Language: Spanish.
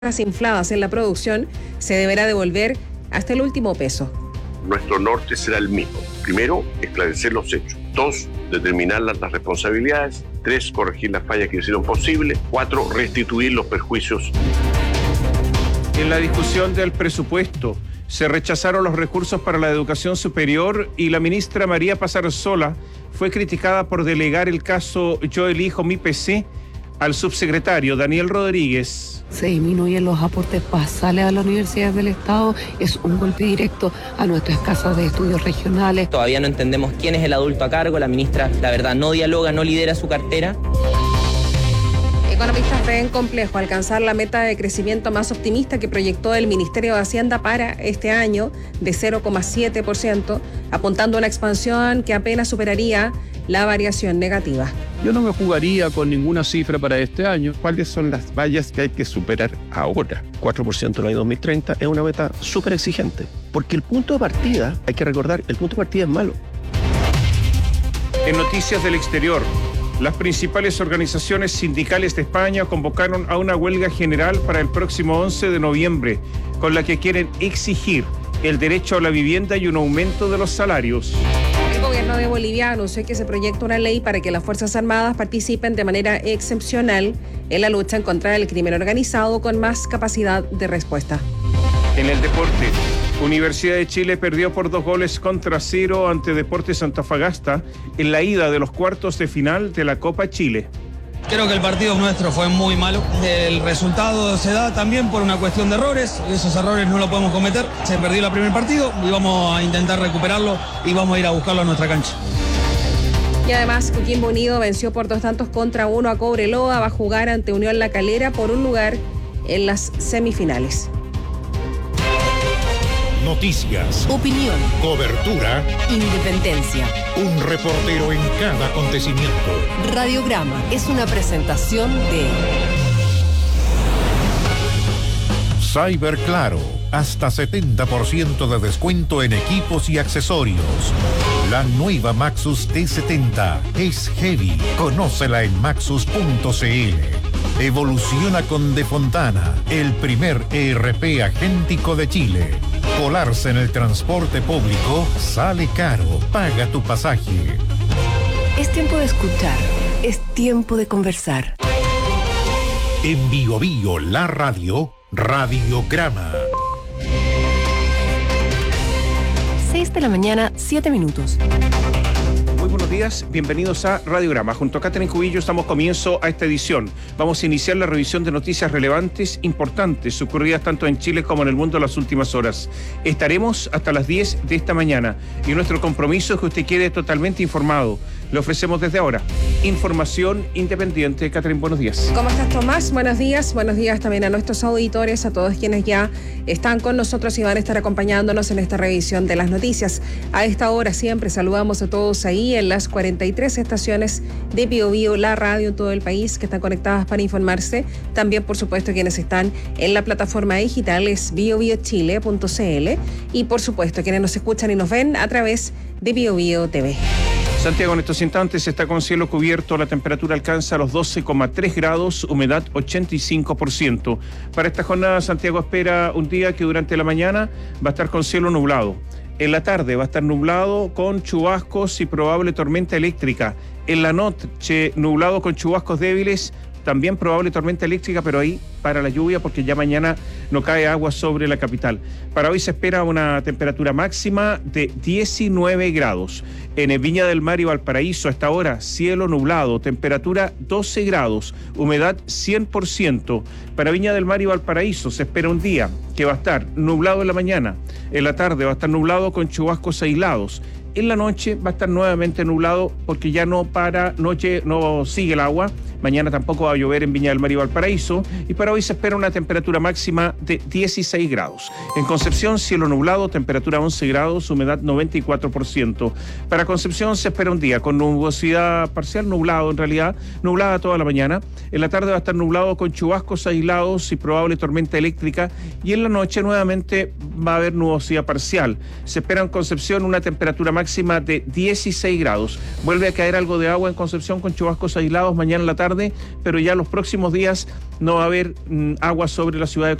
infladas en la producción, se deberá devolver hasta el último peso. Nuestro norte será el mismo. Primero, esclarecer los hechos. 2, determinar las responsabilidades. 3, corregir las fallas que hicieron posible. 4, restituir los perjuicios. En la discusión del presupuesto se rechazaron los recursos para la educación superior y la ministra María Pazarsola fue criticada por delegar el caso Yo Elijo Mi PC al subsecretario Daniel Rodríguez. Se disminuyen los aportes basales a las universidades del Estado, es un golpe directo a nuestras casas de estudios regionales. Todavía no entendemos quién es el adulto a cargo, la ministra, la verdad, no dialoga, no lidera su cartera. Economistas ven complejo alcanzar la meta de crecimiento más optimista que proyectó el Ministerio de Hacienda para este año de 0,7%, apuntando a una expansión que apenas superaría la variación negativa. Yo no me jugaría con ninguna cifra para este año. ¿Cuáles son las vallas que hay que superar ahora? 4% en el año 2030 es una meta súper exigente, porque el punto de partida, hay que recordar, el punto de partida es malo. En noticias del exterior, las principales organizaciones sindicales de España convocaron a una huelga general para el próximo 11 de noviembre, con la que quieren exigir el derecho a la vivienda y un aumento de los salarios. El gobierno de Bolivia anunció que se proyecta una ley para que las Fuerzas Armadas participen de manera excepcional en la lucha en contra del crimen organizado con más capacidad de respuesta. En el deporte, Universidad de Chile perdió por 2-0 ante Deportes Antofagasta en la ida de los cuartos de final de la Copa Chile. Creo que el partido nuestro fue muy malo. El resultado se da también por una cuestión de errores. Esos errores no los podemos cometer. Se perdió el primer partido y vamos a intentar recuperarlo y vamos a ir a buscarlo a nuestra cancha. Y además, Coquimbo Unido venció por 2-1 a Cobreloa. Va a jugar ante Unión La Calera por un lugar en las semifinales. Noticias, opinión, cobertura, independencia. Un reportero en cada acontecimiento. Radiograma es una presentación de Cyberclaro, hasta 70% de descuento en equipos y accesorios. La nueva Maxus T70 es heavy. Conócela en maxus.cl. Evoluciona con De Fontana, el primer ERP agéntico de Chile. Colarse en el transporte público sale caro. Paga tu pasaje. Es tiempo de escuchar. Es tiempo de conversar. En Bio Bio, la radio, Radiograma. 6 de la mañana, 7 minutos. Muy buenos días, bienvenidos a Radiograma. Junto a Catherine Cubillo estamos comienzo a esta edición. Vamos a iniciar la revisión de noticias relevantes, importantes, ocurridas tanto en Chile como en el mundo en las últimas horas. Estaremos hasta las 10 de esta mañana y nuestro compromiso es que usted quede totalmente informado. Le ofrecemos desde ahora información independiente. Catherine, buenos días. ¿Cómo estás, Tomás? Buenos días también a nuestros auditores, a todos quienes ya están con nosotros y van a estar acompañándonos en esta revisión de las noticias. A esta hora siempre saludamos a todos ahí en las 43 estaciones de Bio Bio, la radio en todo el país, que están conectadas para informarse. También, por supuesto, quienes están en la plataforma digital es biobiochile.cl y, por supuesto, quienes nos escuchan y nos ven a través de Bio Bio TV. Santiago en estos instantes está con cielo cubierto, la temperatura alcanza los 12,3 grados, humedad 85%. Para esta jornada Santiago espera un día que durante la mañana va a estar con cielo nublado. En la tarde va a estar nublado con chubascos y probable tormenta eléctrica. En la noche nublado con chubascos débiles, también probable tormenta eléctrica, pero ahí para la lluvia porque ya mañana no cae agua sobre la capital. Para hoy se espera una temperatura máxima de 19 grados. En Viña del Mar y Valparaíso a esta hora cielo nublado, temperatura 12 grados, humedad 100%. Para Viña del Mar y Valparaíso se espera un día que va a estar nublado en la mañana, en la tarde va a estar nublado con chubascos aislados. En la noche va a estar nuevamente nublado porque ya no sigue el agua. Mañana tampoco va a llover en Viña del Mar y Valparaíso. Y para hoy se espera una temperatura máxima de 16 grados. En Concepción, cielo nublado, temperatura 11 grados, humedad 94%. Para Concepción se espera un día con nubosidad parcial, nublado en realidad, nublada toda la mañana. En la tarde va a estar nublado con chubascos aislados y probable tormenta eléctrica. Y en la noche nuevamente va a haber nubosidad parcial. Se espera en Concepción una temperatura máxima de 16 grados. Vuelve a caer algo de agua en Concepción con chubascos aislados mañana en la tarde. tarde, pero ya los próximos días no va a haber agua sobre la ciudad de